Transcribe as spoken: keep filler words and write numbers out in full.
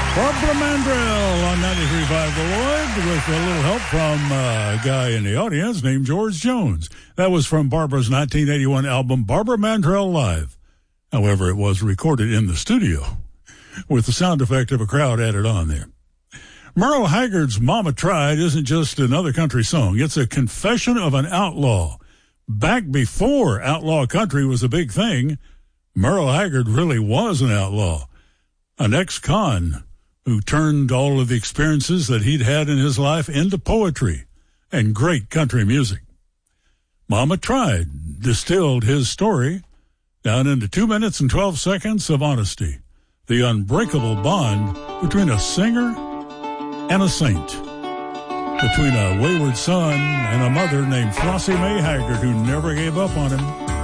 Barbara Mandrell on ninety-three point five The Lloyd with a little help from uh, a guy in the audience named George Jones. That was from Barbara's nineteen eighty-one album, Barbara Mandrell Live. However, it was recorded in the studio with the sound effect of a crowd added on there. Merle Haggard's Mama Tried isn't just another country song. It's a confession of an outlaw. Back before outlaw country was a big thing, Merle Haggard really was an outlaw, an ex-con who turned all of the experiences that he'd had in his life into poetry and great country music. Mama Tried distilled his story down into two minutes and twelve seconds of honesty, the unbreakable bond between a singer and a saint, between a wayward son and a mother named Flossie Mae Haggard who never gave up on him.